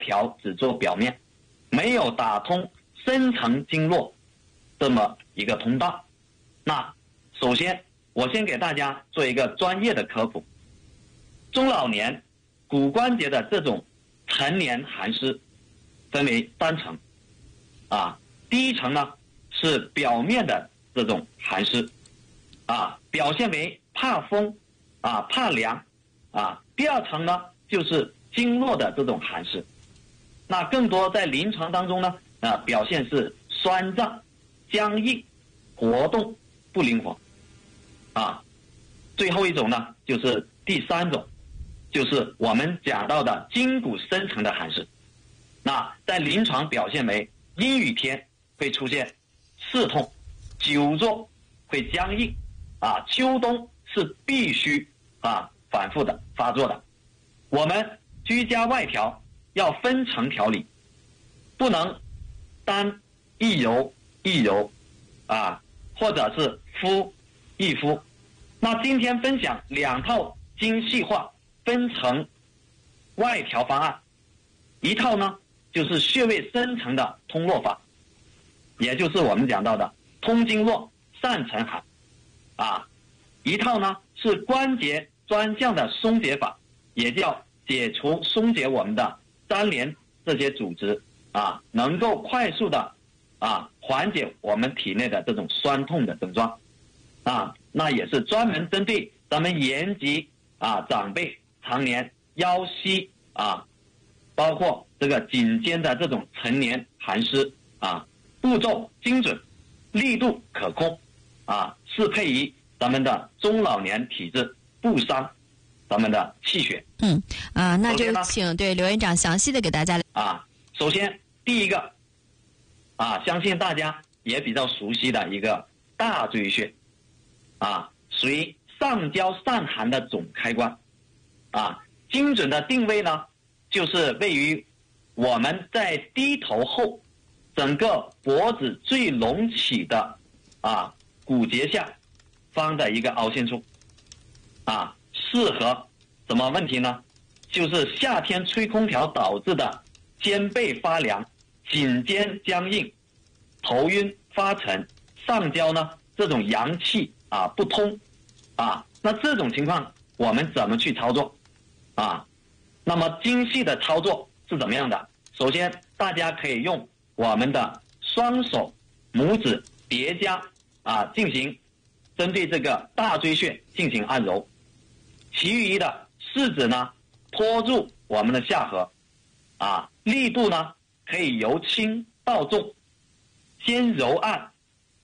条只做表面，没有打通深层经络这么一个通道。那首先我先给大家做一个专业的科普。中老年骨关节的这种陈年寒湿分为3层第一层呢是表面的这种寒湿表现为怕风怕凉第二层呢就是经络的这种寒湿，那更多在临床当中呢表现是酸胀、僵硬、活动不灵活最后一种呢就是第3种，就是我们讲到的筋骨深层的寒湿。那在临床表现为阴雨天会出现刺痛，久坐会僵硬秋冬是必须反复的发作的。我们居家外调要分层调理，不能单一揉一揉或者是敷一敷。那今天分享2套精细化分层外调方案，一套呢就是穴位深层的通络法，也就是我们讲到的通经络散沉寒一套呢是关节专项的松解法，也叫解除松解我们的粘连这些组织能够快速的缓解我们体内的这种酸痛的症状那也是专门针对咱们延吉长辈常年腰膝包括这个颈肩的这种陈年寒湿步骤精准，力度可控适配于咱们的中老年体质，不伤咱们的气血。 那就请刘院长详细的给大家首先第一个相信大家也比较熟悉的一个大椎穴属于上焦散寒的总开关精准的定位呢就是位于我们在低头后整个脖子最隆起的骨节下方的一个凹陷处适合什么问题呢？就是夏天吹空调导致的肩背发凉、颈肩僵硬、头晕发沉、上焦呢这种阳气不通那这种情况我们怎么去操作那么精细的操作是怎么样的？首先大家可以用我们的双手拇指叠加进行针对这个大椎穴进行按揉，其余的4指呢托住我们的下颌力度呢可以由轻到重，先揉按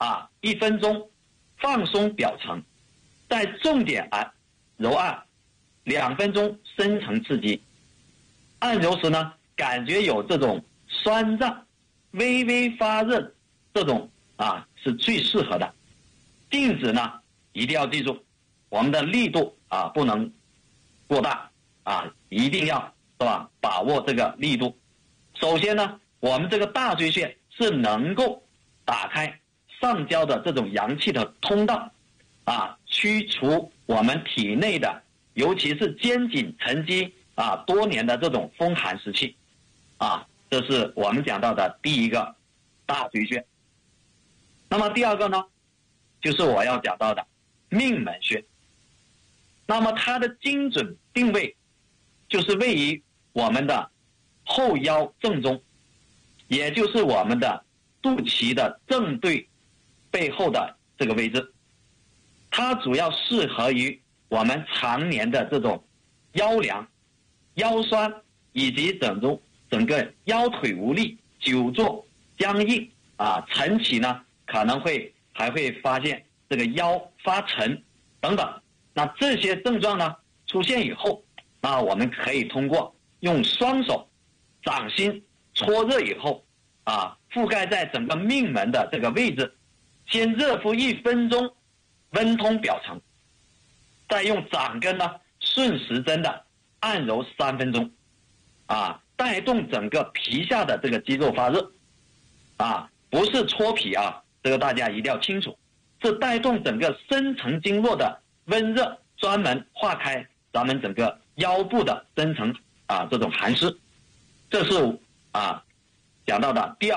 1分钟，放松表层，再重点揉按2分钟，深层刺激。按揉时呢感觉有这种酸胀、微微发热，这种是最适合的。定指呢一定要记住，我们的力度不能过大一定要是吧把握这个力度。首先呢我们这个大椎穴是能够打开上焦的这种阳气的通道驱除我们体内的尤其是肩颈沉积多年的这种风寒湿气这是我们讲到的第一个大椎穴。那么第二个呢就是我要讲到的命门穴。那么它的精准定位就是位于我们的后腰正中，也就是我们的肚脐的正对背后的这个位置。它主要适合于我们常年的这种腰凉、腰酸以及整个腰腿无力、久坐僵硬晨起呢可能还会发现这个腰发沉等等。那这些症状呢出现以后，那我们可以通过用双手掌心搓热以后覆盖在整个命门的这个位置，先热敷1分钟，温通表层，再用掌根呢顺时针的按揉3分钟带动整个皮下的这个肌肉发热不是搓皮这个大家一定要清楚，是带动整个深层经络的温热，专门化开咱们整个腰部的深层这种寒湿这是讲到的第二。